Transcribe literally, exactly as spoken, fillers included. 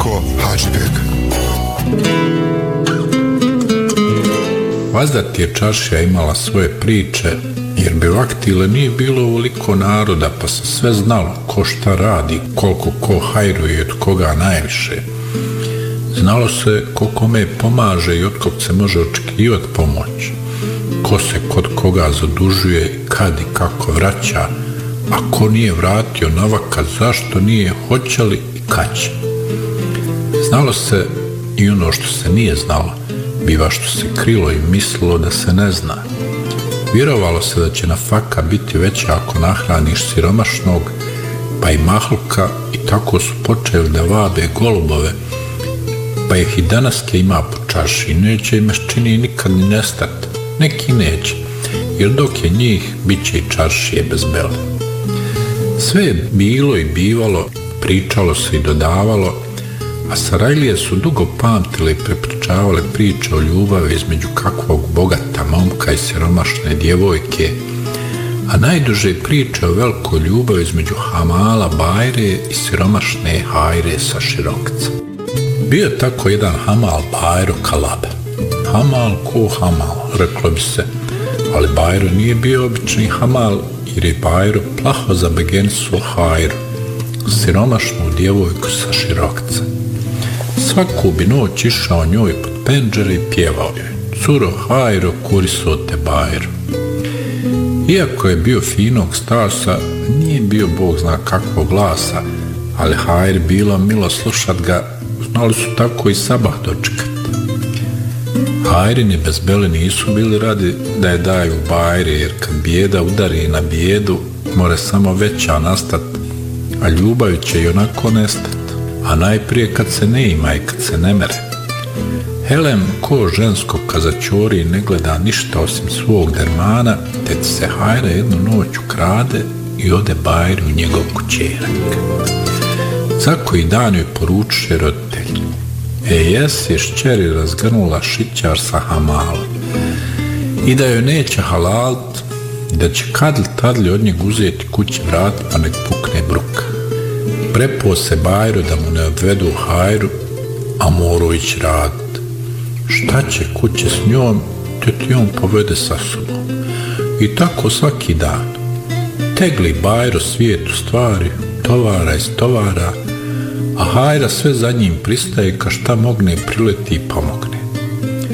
Željko Hadžibek. Vazda ti je čaršija imala svoje priče, jer bi vaktile nije bilo ovoliko naroda, pa se sve znalo ko šta radi, koliko ko hajruje i od koga najviše. Znalo se ko kome pomaže i od kog se može očekivati pomoć, ko se kod koga zadužuje, kad i kako vraća, a ko nije vratio navakat, zašto nije, hoće li i kad će. Znalo se i ono što se nije znalo, biva što se krilo i mislilo da se ne zna. Vjerovalo se da će nafaka biti veća ako nahraniš siromašnog, pa i mahlka, i tako su počeli da vabe golubove, pa ih i danaske ima po čaši, neće im čini nikad ni nestati. Neki neće, jer dok je njih, bit će i čaršije bez bele. Sve je bilo i bivalo, pričalo se i dodavalo, a Sarajlije su dugo pamtile i prepričavale priče o ljubavi između kakvog bogata momka i siromašne djevojke, a najduže priče o velikoj ljubavi između Hamala Bajre i siromašne Hajre sa Širokca. Bio je tako jedan Hamal Bajro Kalabe. Hamal ko Hamal, reklo bi se, ali Bajro nije bio obični Hamal, jer je Bajro plaho zabegensuo Hajru, siromašnu djevojku sa Širokca. Svaku bi noć išao njoj pod penđere i pjevao joj: curo Hajro, kuriso te Bajro. Iako je bio finog stasa, nije bio bog zna kakvog glasa, ali Hajri bilo milo slušat ga, znali su tako i sabah dočekati. Hajrini bez bele nisu bili radi da je daju Bajri, jer kad bijeda udari na bijedu, more samo veća nastat, a ljubav će i onako nestat, a najprije kad se ne ima i kad se ne mere. Helem ko žensko kazačori ne gleda ništa osim svog dermana, te se Hajra jednu noć ukrade i ode Bajri u njegov kućerak. Za koji dan joj poručuje roditelj: e jes je šćeri razgrnula šićar sa Hamalom i da joj neće halalit, da će kadli tadli od njeg uzeti kući vrat pa nek pukne bruka. Prepo se Bajro da mu ne odvedu Hajru, a morao ići radit. Šta će kuće s njom, te ti on povede sa sobom. I tako svaki dan. Tegli Bajro svijetu stvari, tovara iz tovara, a Hajra sve za njim pristaje, ka šta mogne prileti i pomogne.